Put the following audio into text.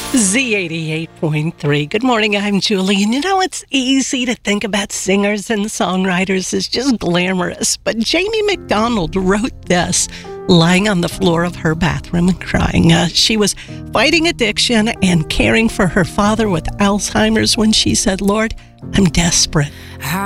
Z88.3. Good morning, I'm Julie. And you know, it's easy to think about singers and songwriters as just glamorous, but Jamie McDonald wrote this lying on the floor of her bathroom and crying. She was fighting addiction and caring for her father with Alzheimer's when she said, "Lord, I'm desperate."